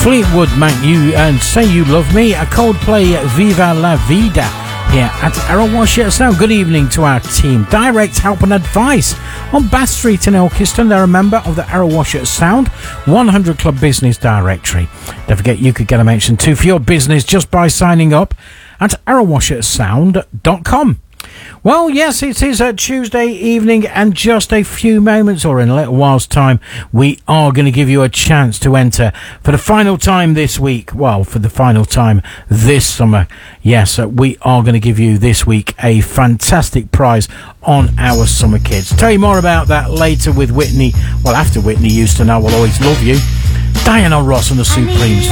Fleetwood Mac, you and Say You Love Me, a Coldplay Viva La Vida here at Errol Washington Sound. Good evening to our team. Direct help and advice on Bath Street in Ilkeston. They're a member of the Errol Washington Sound 100 Club Business Directory. Don't forget you could get a mention too for your business just by signing up at errolwashingtonsound.com. Well, yes, it is a Tuesday evening, and just a few moments, or in a little while's time, we are going to give you a chance to enter for the final time this week. Well, for the final time this summer. Yes, we are going to give you this week a fantastic prize on our Summer Kids. Tell you more about that later with Whitney. Well, after Whitney Houston, I Will Always Love You. Diana Ross and the Supremes.